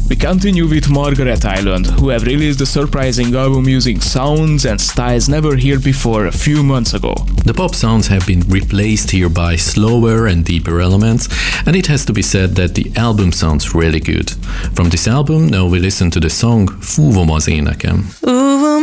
We continue with Margaret Island, who have released a surprising album using sounds and styles never heard before a few months ago. The pop sounds have been replaced here by slower and deeper elements, and it has to be said that the album sounds really good. From this album, now we listen to the song Fúvom az énekem.